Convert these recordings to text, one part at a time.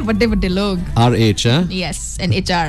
ਵੱਡੇ ਵੱਡੇ ਲੋਗ RH, huh? yes and HR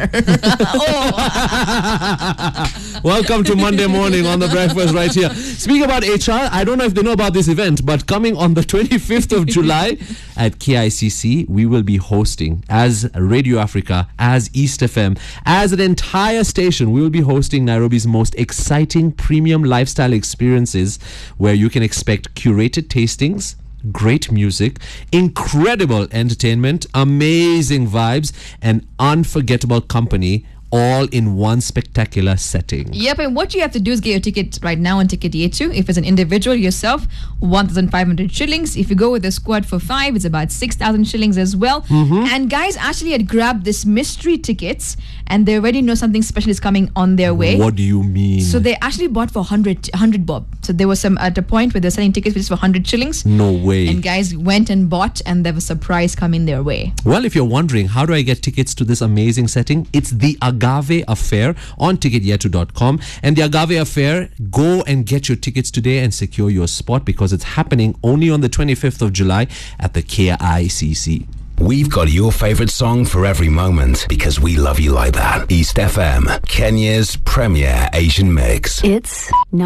Welcome to Monday morning on the breakfast right here. Speaking about HR, I don't know if they know about this event, but coming on the 25th of July at KICC, we will be hosting, as Radio Africa, as East FM, as an entire station, we will be hosting Nairobi's most exciting premium lifestyle experiences, where you can expect curated tastings, great music, incredible entertainment, amazing vibes, and unforgettable company, all in one spectacular setting. Yep, and what you have to do is get your ticket right now on Ticket Yetu. If it's an individual yourself, 1,500 shillings. If you go with a squad for 5, it's about 6,000 shillings as well. And guys actually had grabbed this mystery tickets, and they already know something special is coming on their way. What do you mean? So they actually bought for 100 bob. So there was some at a point where they're selling tickets just for 100 shillings. No way. And guys went and bought, and there was a surprise coming their way. Well, if you're wondering, how do I get tickets to this amazing setting? It's the Agave Affair on ticketyetu.com. And the Agave Affair, go and get your tickets today and secure your spot, because it's happening only on the 25th of July at the KICC. We've got your favorite song for every moment, because we love you like that. East FM, Kenya's premier Asian mix. It's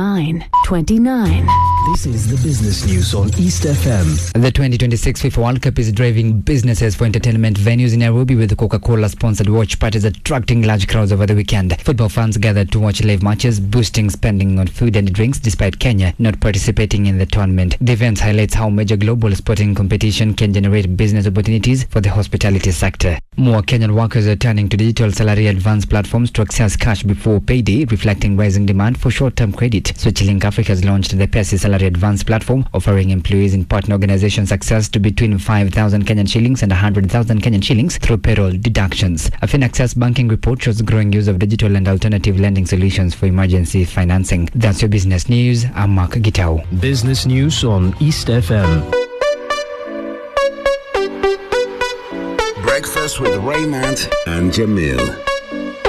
9:29. This is the business news on East FM. The 2026 FIFA World Cup is driving businesses for entertainment venues in Nairobi, with the Coca-Cola sponsored watch parties attracting large crowds over the weekend. Football fans gathered to watch live matches, boosting spending on food and drinks despite Kenya not participating in the tournament. The event highlights how major global sporting competition can generate business opportunities for the hospitality sector. More Kenyan workers are turning to digital salary advance platforms to access cash before payday, reflecting rising demand for short-term credit. Switchlink Africa has launched the Pesi Salary Advance platform, offering employees in partner organizations access to between 5,000 Kenyan shillings and 100,000 Kenyan shillings through payroll deductions. A FinAccess banking report shows growing use of digital and alternative lending solutions for emergency financing. That's your business news. I'm Mark Gitau. Business news on East FM. Breakfast with Raymond and Jamil.